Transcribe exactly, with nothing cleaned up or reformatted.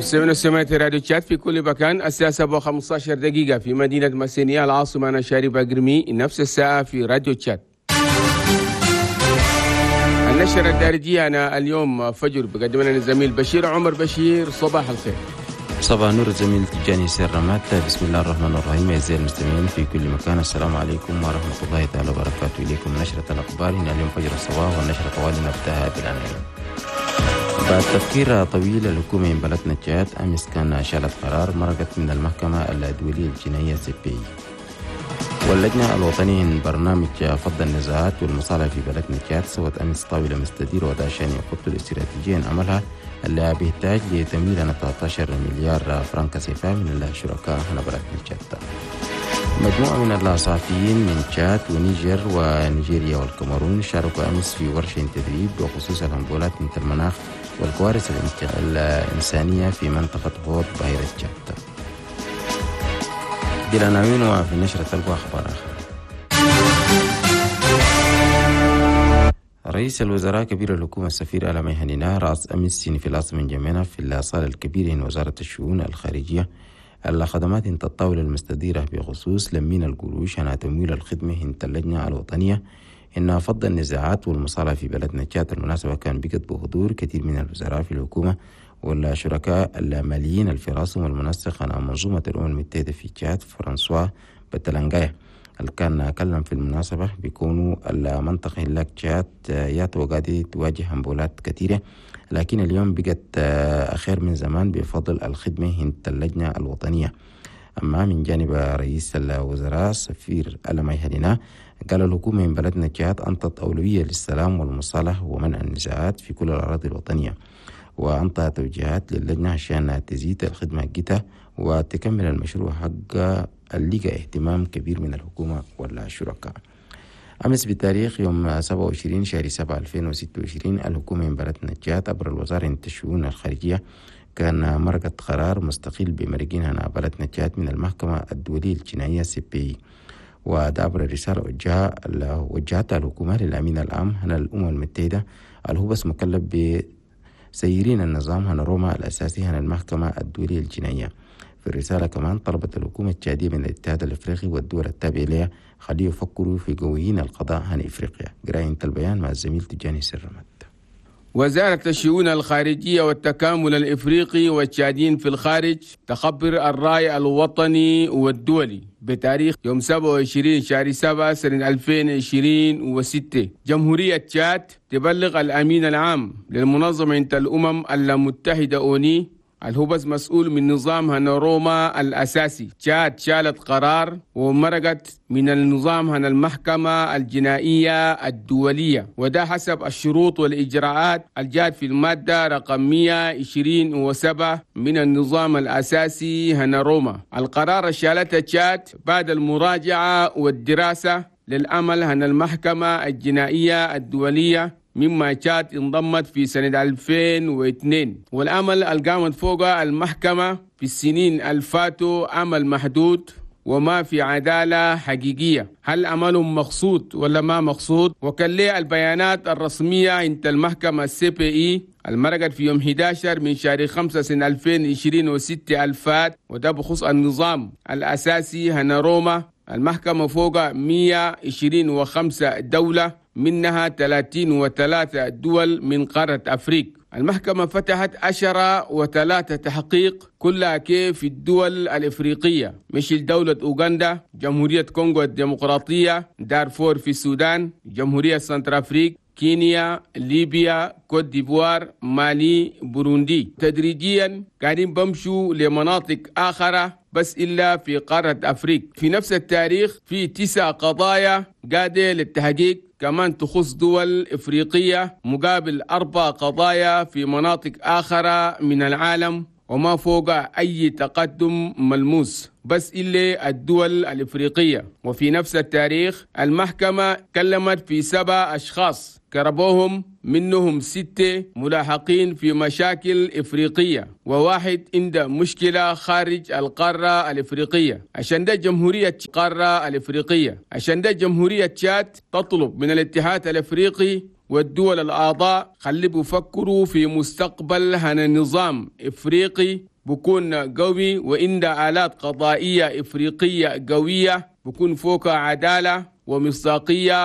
مستمعينا وسمعت راديو تشات في كل مكان. الساعة سبعة وخمسة عشر دقيقة في مدينة مسينيا العاصمة، أنا شارب أجرمي. نفس الساعة في راديو تشات. النشرة الدارجية أنا اليوم فجر بقدم لنا الزميل بشير عمر. بشير صباح الخير. صباح النور الزميل تجاني سير رمات. بسم الله الرحمن الرحيم. أعزائي المستمعين في كل مكان، السلام عليكم ورحمة الله تعالى وبركاته. إليكم نشرة الأخبار هنا اليوم فجر الصباح، والنشرة طوال نبدأها بالعناوين. بعد تفكير طويل الحكومة من بلدنا تشاد أمس كان شالت قرار مرقت من المحكمة الدولية الجنائية سي بي إي. واللجنة الوطنية من برنامج فض النزاعات والمصالح في بلدنا تشاد سوت أمس طاولة مستديرة وداشان يخط الاستراتيجية عملها اللي بيحتاج لتمويل ثلاثة عشر مليار فرنك سيفا من الشركاء هنا بلدنا تشاد. مجموعة من الصحفيين من تشاد ونيجر ونيجيريا والكاميرون شاركوا أمس في ورشة تدريب بخصوص الانبولات من المناخ والكوارث الإنسانية في منطقة هود بحيرة تشاد. دي العناوين، وفي النشرة تلقوا أخبار آخر. رئيس الوزراء كبير الحكومة السفير ألمي هنينا رأس أمس في العاصمة جمينة في الصالة الكبيرة من وزارة الشؤون الخارجية الخدمات انت الطاولة المستديرة بخصوص لمين القروش عن تمويل الخدمة انت اللجنة الوطنية إنها فض النزاعات والمصالح في بلدنا تشاد. المناسبة كان بقت بحضور كثير من الوزراء في الحكومة والشركاء الماليين الفراسم والمنسق عن منظومة الأمم المتحدة في تشاد فرانسوا بتلانجايا، اللي كان كلم في المناسبة بيكونوا المنطقة اللي تشاد يات وقاعدة تواجه أنبولات كثيرة، لكن اليوم بقت أخير من زمان بفضل الخدمة هند اللجنة الوطنية. أما من جانب رئيس الوزراء سفير ألمي هنينا قال الحكومة من بلدنا تشاد أنطت أولوية للسلام والمصالح ومنع النزاعات في كل الأراضي الوطنية، وأنطى توجيهات للجنة عشان تزيد الخدمة جيتها وتكمل المشروع حق اللي لقى اهتمام كبير من الحكومة والشركاء. أمس بتاريخ يوم سبعة وعشرين شهر سبعة ألفين وستة وعشرين الحكومة من بلدنا تشاد عبر الوزارة الشؤون الخارجية كان مرقت قرار مستقل بمرقين هنا بلدنا تشاد من المحكمة الدولية الجنائية سي بي إي، وده عبر رسالة وجهتها الحكومة للأمين العام هنا الأمم المتحدة اللي هو بس مكلف بسيرين النظام هنا روما الأساسي هنا المحكمة الدولية الجنائية. في الرسالة كمان طلبت الحكومة التشادية من الاتحاد الافريقي والدول التابعة لها خليه يفكروا في قويين القضاء عن افريقيا. قراءة البيان مع الزميل تجاني سرمت. وزارة الشؤون الخارجية والتكامل الإفريقي والتشاديين في الخارج تخبر الرأي الوطني والدولي بتاريخ يوم سبعة وعشرين شهر سبعة سنة ألفين وعشرين وستة. جمهورية تشاد تبلغ الأمين العام للمنظمة الأمم المتحدة أوني الهوبس مسؤول من نظام هنا روما الأساسي. تشاد شالت قرار ومرقت من النظام هنا المحكمة الجنائية الدولية، وده حسب الشروط والإجراءات الجاد في المادة رقم مئة وعشرين وسبعة من النظام الأساسي هنا روما. القرار شالته تشاد بعد المراجعة والدراسة للأمل هنا المحكمة الجنائية الدولية، مما تشاد انضمت في سنة ألفين واثنين، والأمل القامت فوق المحكمة في السنين الفاتوا أمل محدود وما في عدالة حقيقية. هل أملهم مقصود ولا ما مقصود؟ وكان ليه البيانات الرسمية عند المحكمة السي بي إي المرقت في يوم أحد عشر من شهر خمسة سنة ألفين وعشرين وستة الفات، وده بخصوص النظام الأساسي هنا روما. المحكمة فوق مئة وعشرين وخمسة دولة، منها ثلاثين وثلاثة دول من قارة أفريقيا. المحكمة فتحت عشرة وثلاثة تحقيق كلها كيف في الدول الإفريقية، مثل دولة أوغندا، جمهورية كونغو الديمقراطية، دارفور في السودان، جمهورية سنترافريق، كينيا، ليبيا، كوت ديفوار، مالي، بوروندي. تدريجيا قاعدين بمشوا لمناطق آخرة بس إلا في قارة أفريقيا. في نفس التاريخ في تسع قضايا قادة للتحقيق كمان تخص دول إفريقية مقابل أربع قضايا في مناطق آخرة من العالم، وما فوق أي تقدم ملموس بس إلا الدول الإفريقية. وفي نفس التاريخ المحكمة كلمت في سبع أشخاص كربوهم، منهم ستة ملاحقين في مشاكل إفريقية وواحد عنده مشكلة خارج القارة الإفريقية. عشان ده جمهورية القارة الإفريقية، عشان ده جمهورية تشاد تطلب من الاتحاد الإفريقي والدول الأعضاء خلي بيفكروا في مستقبل هنا نظام إفريقي بكون قوي وعنده آلات قضائية إفريقية قوية، بكون فوقها عدالة ومصداقية